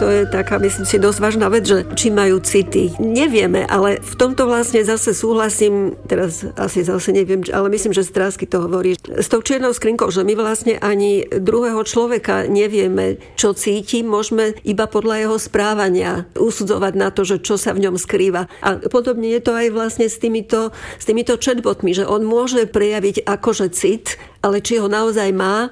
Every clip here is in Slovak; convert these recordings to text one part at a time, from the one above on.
to je taká, myslím si, dosť vážna vec, že či majú city. Nevieme, ale v tomto vlastne zase súhlasím, teraz asi zase neviem, ale myslím, že Strásky to hovorí, s tou čiernou skrinkou, že my vlastne ani druhého človeka nevieme, čo cíti, môžeme iba podľa jeho správania usudzovať na to, že čo sa v ňom skrýva. A podobne je to aj vlastne s týmito chatbotmi, že on môže prejaviť akože cit, ale či ho naozaj má,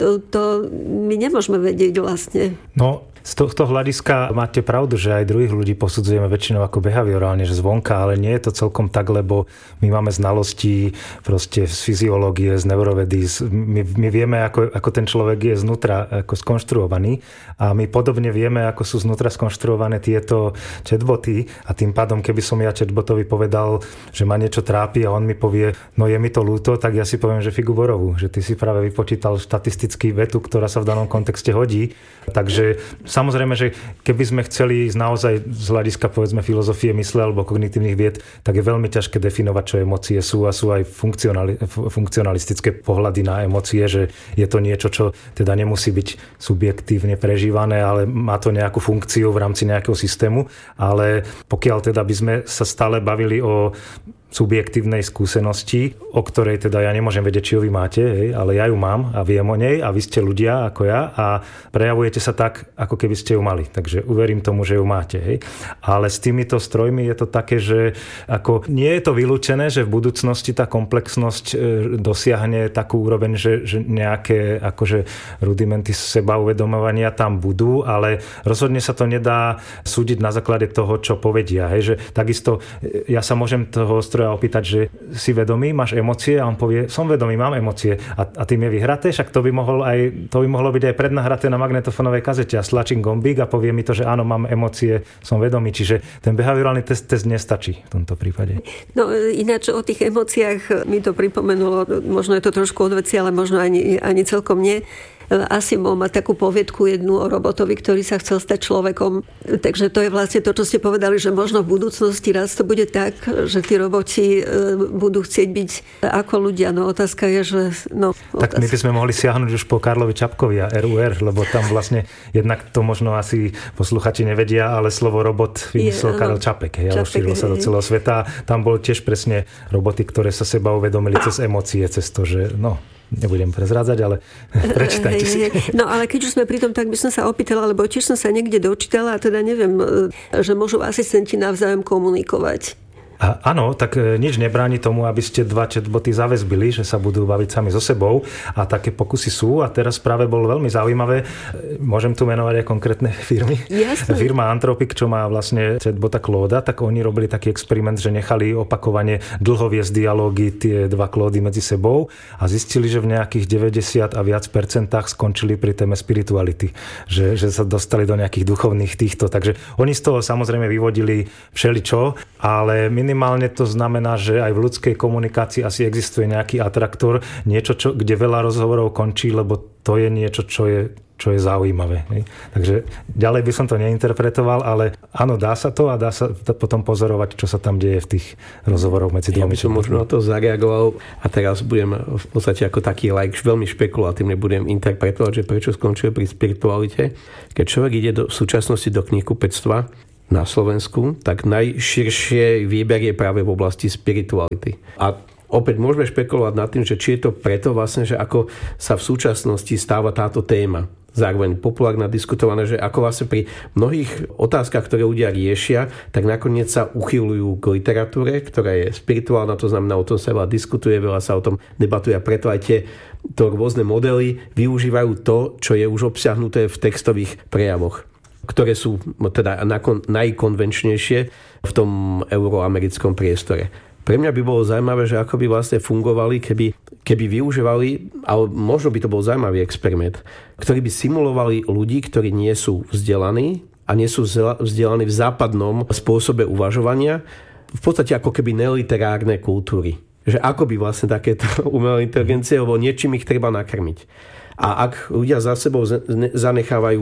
to my nemôžeme vedieť vlastne. No, z tohto hľadiska máte pravdu, že aj druhých ľudí posudzujeme väčšinou ako behaviorálne, že zvonka, ale nie je to celkom tak, lebo my máme znalosti proste z fyziológie, z neurovedy, my vieme, ako ten človek je znútra ako skonštruovaný a my podobne vieme, ako sú znútra skonštruované tieto chatboty a tým pádom, keby som ja chatbotovi povedal, že ma niečo trápi a on mi povie, no je mi to ľúto, tak ja si poviem, že figu borovú, že ty si práve vypočítal štatistický vetu, ktorá sa v danom kontexte hodí. Takže samozrejme, že keby sme chceli ísť naozaj z hľadiska povedzme filozofie mysle alebo kognitívnych vied, tak je veľmi ťažké definovať, čo emócie sú a sú aj funkcionalistické pohľady na emócie, že je to niečo, čo teda nemusí byť subjektívne prežívané, ale má to nejakú funkciu v rámci nejakého systému. Ale pokiaľ teda by sme sa stále bavili o subjektívnej skúsenosti, o ktorej teda ja nemôžem vedieť, či ju vy máte, ale ja ju mám a viem o nej a vy ste ľudia ako ja a prejavujete sa tak, ako keby ste ju mali. Takže uverím tomu, že ju máte. Ale s týmito strojmi je to také, že ako nie je to vylúčené, že v budúcnosti tá komplexnosť dosiahne takú úroveň, že nejaké akože rudimenty seba uvedomovania tam budú, ale rozhodne sa to nedá súdiť na základe toho, čo povedia. Že takisto ja sa môžem toho a opýtať, že si vedomý, máš emócie a on povie, som vedomý, mám emócie a tým je vyhraté, však to by mohlo byť aj prednahraté na magnetofónovej kazete a stlačím gombík a povie mi to, že áno, mám emócie, som vedomý, čiže ten behaviorálny test nestačí v tomto prípade. No ináč o tých emóciách mi to pripomenulo, možno je to trošku odveci, ale možno ani celkom nie. Asimov má takú poviedku jednu o robotovi, ktorý sa chcel stať človekom. Takže to je vlastne to, čo ste povedali, že možno v budúcnosti raz to bude tak, že tí roboti budú chcieť byť ako ľudia. No otázka je, že... Tak my by sme mohli siahnuť už po Karlovi Čapkovi a RUR, lebo tam vlastne jednak to možno asi posluchači nevedia, ale slovo robot vymyslel Karel Čapek. Rozšírilo sa do celého sveta. Tam bol tiež presne roboty, ktoré sa seba uvedomili cez emócie, cez to, že nebudem prezrádzať, ale prečítajte si. No ale keď už sme pri tom, tak by som sa opýtala, lebo tiež som sa niekde dočítala a teda neviem, že môžu asistenti navzájom komunikovať. Áno, tak nič nebráni tomu, aby ste dva chatboty zaväzbili, že sa budú baviť sami so sebou a také pokusy sú a teraz práve bolo veľmi zaujímavé. Môžem tu menovať aj konkrétne firmy. Jasne. Firma Anthropic, čo má vlastne chatbota Clauda, tak oni robili taký experiment, že nechali opakovane dlho viesť dialógy tie dva Claudy medzi sebou a zistili, že v nejakých 90 a viac percentách skončili pri téme spirituality, že sa dostali do nejakých duchovných týchto. Takže oni z toho samozrejme vyvodili všeličo, ale minimálne to znamená, že aj v ľudskej komunikácii asi existuje nejaký atraktor, niečo, kde veľa rozhovorov končí, lebo to je niečo, čo je zaujímavé. Takže ďalej by som to neinterpretoval, ale áno, dá sa to a dá sa potom pozorovať, čo sa tam deje v tých rozhovoroch medzi dvomi. Ja by som možno na to zareagoval a teraz budem v podstate ako taký veľmi špekulatívne budem interpretovať, že prečo skončil pri spiritualite. Keď človek ide v súčasnosti do knihkupectva na Slovensku, tak najširšie výber je práve v oblasti spirituality. A opäť môžeme špekulovať nad tým, že či je to preto vlastne, že ako sa v súčasnosti stáva táto téma zároveň populárne diskutované, že ako vlastne pri mnohých otázkach, ktoré ľudia riešia, tak nakoniec sa uchyľujú k literatúre, ktorá je spirituálna, to znamená, o tom sa veľa diskutuje, veľa sa o tom debatuje a preto aj to rôzne modely využívajú to, čo je už obsiahnuté v textových prejavoch, ktoré sú teda najkonvenčnejšie v tom euroamerickom priestore. Pre mňa by bolo zaujímavé, že ako by vlastne fungovali, keby využívali, ale možno by to bol zaujímavý experiment, ktorí by simulovali ľudí, ktorí nie sú vzdelaní a nie sú vzdelaní v západnom spôsobe uvažovania, v podstate ako keby neliterárne kultúry. Že ako by vlastne takéto umelé inteligencie, lebo niečím ich treba nakrmiť. A ak ľudia za sebou zanechávajú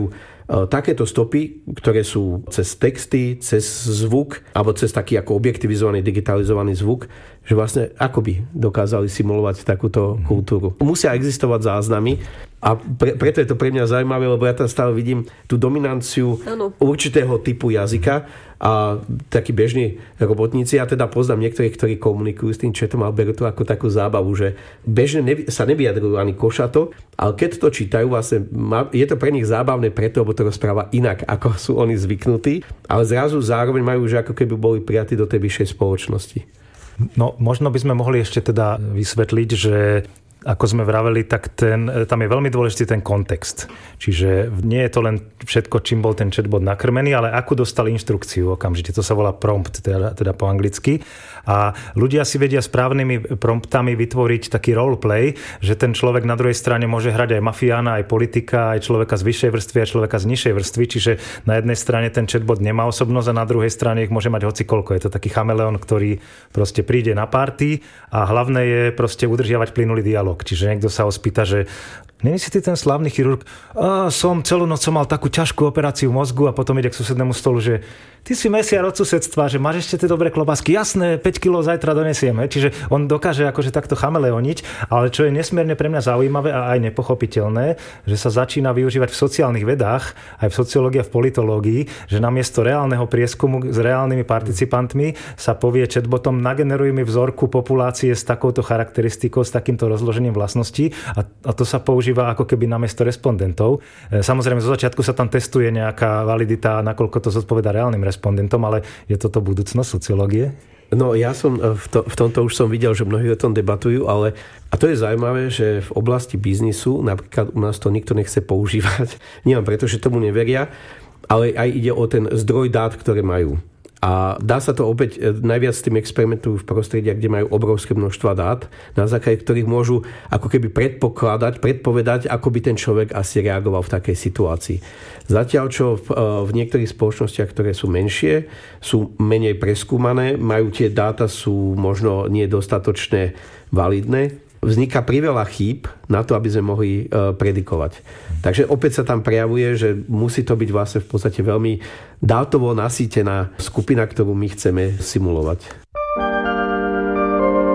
takéto stopy, ktoré sú cez texty, cez zvuk, alebo cez taký ako objektivizovaný, digitalizovaný zvuk, že vlastne akoby dokázali simulovať takúto kultúru. Musia existovať záznamy a preto je to pre mňa zaujímavé, lebo ja tam stále vidím tú dominanciu určitého typu jazyka a takí bežní robotníci, ja teda poznám niektorých, ktorí komunikujú s tým chatom a berú to ako takú zábavu, že bežne sa nevyjadrujú ani košato, ale keď to čítajú, vlastne je to pre nich zábavné preto, lebo to rozpráva inak, ako sú oni zvyknutí, ale zrazu zároveň majú, že ako keby boli prijatí do tej vyššej spoločnosti. No, možno by sme mohli ešte teda vysvetliť, že ako sme vraveli, tak tam je veľmi dôležitý ten kontext. Čiže nie je to len všetko, čím bol ten chatbot nakrmený, ale ako dostal inštrukciu okamžite. To sa volá prompt, teda po anglicky. A ľudia si vedia správnymi promptami vytvoriť taký roleplay, že ten človek na druhej strane môže hrať aj mafiána, aj politika, aj človeka z vyššej vrstvy, aj človeka z nižšej vrstvy. Čiže na jednej strane ten chatbot nemá osobnosť a na druhej strane ich môže mať hocikoľko. Je to taký chameleon, ktorý proste príde na party a hlavné je proste udržiavať plynulý dialog. Čiže niekto sa ho spýta, že není si ty ten slávny chirurg? Som celú noc mal takú ťažkú operáciu mozgu a potom ide k susednému stolu, že ty si mesiar od susedstva, že máš ešte tie dobré klobásky. Jasné, 5 kg zajtra donesieme. Čiže on dokáže akože takto chameleoniť, ale čo je nesmierne pre mňa zaujímavé a aj nepochopiteľné, že sa začína využívať v sociálnych vedách, aj v sociológii a v politológii, že namiesto reálneho prieskumu s reálnymi participantmi sa povie chatbotom, nageneruj mi vzorku populácie s takouto charakteristikou, s takýmto rozložením vlastností a to sa používa ako keby namiesto respondentov. Samozrejme, zo začiatku sa tam testuje nejaká validita, nakoľko to zodpovedá reálnym respondentom, ale je toto budúcnosť sociológie? No ja som v tomto už som videl, že mnohí o tom debatujú, ale a to je zaujímavé, že v oblasti biznisu napríklad u nás to nikto nechce používať. Nie len preto, že tomu neveria, ale aj ide o ten zdroj dát, ktoré majú. A dá sa to opäť najviac s tým experimentujú v prostrediach, kde majú obrovské množstva dát, na základe ktorých môžu ako keby predpovedať, ako by ten človek asi reagoval v takej situácii. Zatiaľ, čo v niektorých spoločnostiach, ktoré sú menšie, sú menej preskúmané, majú tie dáta, sú možno nie dostatočne validné, vzniká priveľa chýb na to, aby sme mohli predikovať. Takže opäť sa tam prejavuje, že musí to byť vlastne v podstate veľmi dátovo nasýtená skupina, ktorú my chceme simulovať.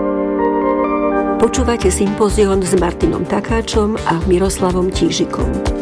Počúvate Sympozión s Martinom Takáčom a Miroslavom Tížikom.